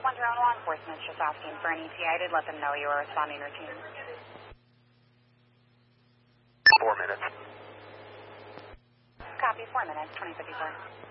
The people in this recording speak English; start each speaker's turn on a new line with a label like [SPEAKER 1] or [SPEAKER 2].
[SPEAKER 1] your own law enforcement just asking for an ETA. I did let them know you were responding routine.
[SPEAKER 2] 4 minutes.
[SPEAKER 1] Copy, 4 minutes, 2054.